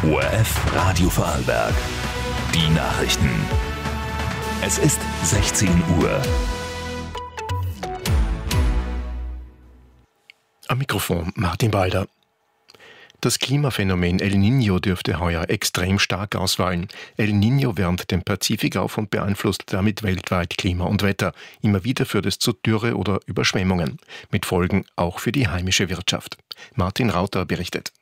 ORF Radio Vorarlberg. Die Nachrichten. Es ist 16 Uhr. Am Mikrofon Martin Balder. Das Klimaphänomen El Niño dürfte heuer extrem stark ausfallen. El Niño wärmt den Pazifik auf und beeinflusst damit weltweit Klima und Wetter. Immer wieder führt es zu Dürre oder Überschwemmungen. Mit Folgen auch für die heimische Wirtschaft. Martin Rauter berichtet.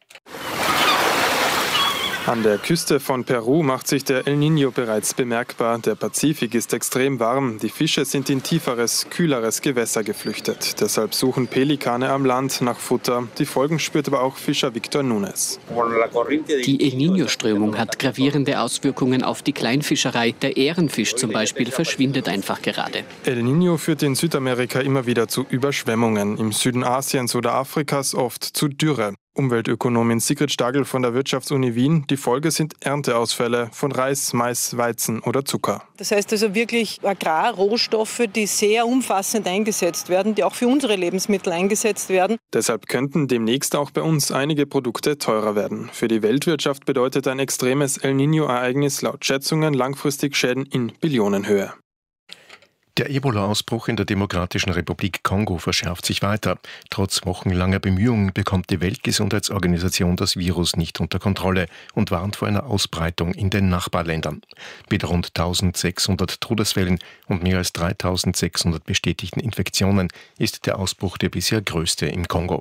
An der Küste von Peru macht sich der El Niño bereits bemerkbar. Der Pazifik ist extrem warm. Die Fische sind in tieferes, kühleres Gewässer geflüchtet. Deshalb suchen Pelikane am Land nach Futter. Die Folgen spürt aber auch Fischer Victor Nunes. Die El Niño-Strömung hat gravierende Auswirkungen auf die Kleinfischerei. Der Ährenfisch zum Beispiel verschwindet einfach gerade. El Niño führt in Südamerika immer wieder zu Überschwemmungen. Im Süden Asiens oder Afrikas oft zu Dürre. Umweltökonomin Sigrid Stagel von der Wirtschaftsuni Wien. Die Folge sind Ernteausfälle von Reis, Mais, Weizen oder Zucker. Das heißt also wirklich Agrarrohstoffe, die sehr umfassend eingesetzt werden, die auch für unsere Lebensmittel eingesetzt werden. Deshalb könnten demnächst auch bei uns einige Produkte teurer werden. Für die Weltwirtschaft bedeutet ein extremes El Niño-Ereignis laut Schätzungen langfristig Schäden in Billionenhöhe. Der Ebola-Ausbruch in der Demokratischen Republik Kongo verschärft sich weiter. Trotz wochenlanger Bemühungen bekommt die Weltgesundheitsorganisation das Virus nicht unter Kontrolle und warnt vor einer Ausbreitung in den Nachbarländern. Mit rund 1600 Todesfällen und mehr als 3600 bestätigten Infektionen ist der Ausbruch der bisher größte im Kongo.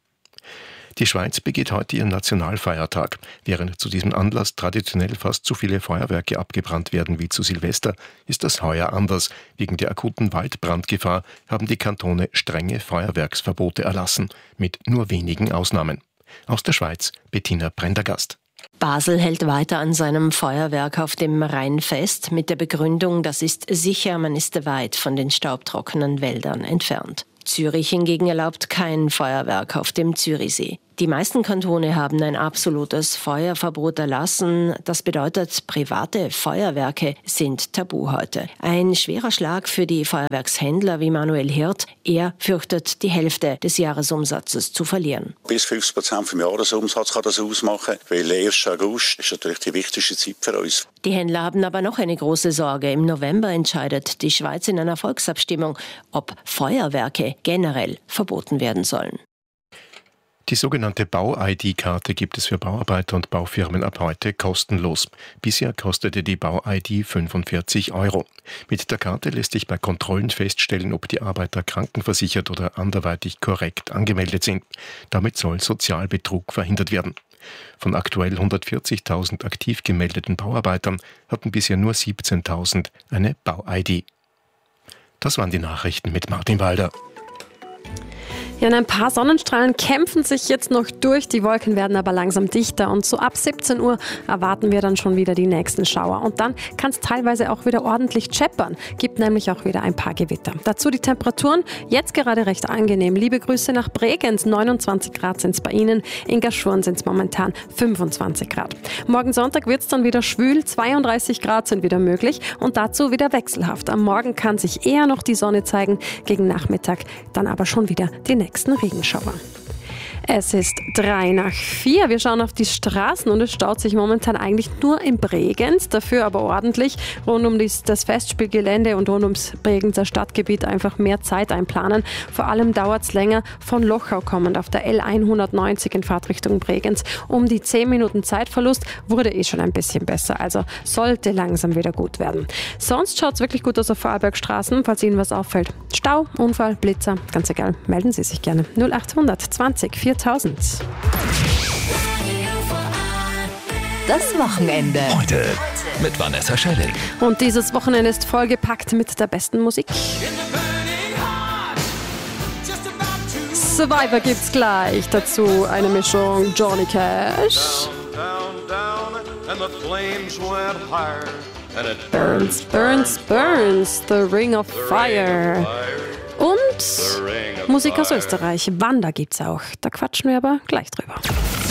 Die Schweiz begeht heute ihren Nationalfeiertag. Während zu diesem Anlass traditionell fast so viele Feuerwerke abgebrannt werden wie zu Silvester, ist das heuer anders. Wegen der akuten Waldbrandgefahr haben die Kantone strenge Feuerwerksverbote erlassen, mit nur wenigen Ausnahmen. Aus der Schweiz Bettina Prendergast. Basel hält weiter an seinem Feuerwerk auf dem Rhein fest, mit der Begründung, das ist sicher, man ist weit von den staubtrockenen Wäldern entfernt. Zürich hingegen erlaubt kein Feuerwerk auf dem Zürichsee. Die meisten Kantone haben ein absolutes Feuerverbot erlassen. Das bedeutet, private Feuerwerke sind tabu heute. Ein schwerer Schlag für die Feuerwerkshändler wie Manuel Hirt. Er fürchtet, die Hälfte des Jahresumsatzes zu verlieren. Bis 50% vom Jahresumsatz kann das ausmachen, weil 1. August ist natürlich die wichtigste Zeit für uns. Die Händler haben aber noch eine große Sorge. Im November entscheidet die Schweiz in einer Volksabstimmung, ob Feuerwerke generell verboten werden sollen. Die sogenannte Bau-ID-Karte gibt es für Bauarbeiter und Baufirmen ab heute kostenlos. Bisher kostete die Bau-ID 45 €. Mit der Karte lässt sich bei Kontrollen feststellen, ob die Arbeiter krankenversichert oder anderweitig korrekt angemeldet sind. Damit soll Sozialbetrug verhindert werden. Von aktuell 140.000 aktiv gemeldeten Bauarbeitern hatten bisher nur 17.000 eine Bau-ID. Das waren die Nachrichten mit Martin Balder. Ja, ein paar Sonnenstrahlen kämpfen sich jetzt noch durch, die Wolken werden aber langsam dichter und so ab 17 Uhr erwarten wir dann schon wieder die nächsten Schauer. Und dann kann es teilweise auch wieder ordentlich scheppern, gibt nämlich auch wieder ein paar Gewitter. Dazu die Temperaturen, jetzt gerade recht angenehm. Liebe Grüße nach Bregenz, 29 Grad sind es bei Ihnen, in Gaschurn sind es momentan 25 Grad. Morgen Sonntag wird es dann wieder schwül, 32 Grad sind wieder möglich und dazu wieder wechselhaft. Am Morgen kann sich eher noch die Sonne zeigen, gegen Nachmittag dann aber schon wieder die nächsten Regenschauer. Es ist 3:03. Wir schauen auf die Straßen und es staut sich momentan eigentlich nur in Bregenz, dafür aber ordentlich rund um das Festspielgelände und rund ums Bregenzer Stadtgebiet einfach mehr Zeit einplanen. Vor allem dauert es länger von Lochau kommend auf der L190 in Fahrtrichtung Bregenz. Um die 10 Minuten Zeitverlust wurde schon ein bisschen besser, also sollte langsam wieder gut werden. Sonst schaut es wirklich gut aus auf Vorarlbergstraßen, falls Ihnen was auffällt. Stau, Unfall, Blitzer, ganz egal, melden Sie sich gerne. 0800 20 4000. Das Wochenende. Heute mit Vanessa Schelling. Und dieses Wochenende ist vollgepackt mit der besten Musik. Survivor gibt's gleich. Dazu eine Mischung Johnny Cash. Burns, Burns, Burns, The Ring of Fire. Und Musik aus Österreich. Wanda gibt's auch. Da quatschen wir aber gleich drüber.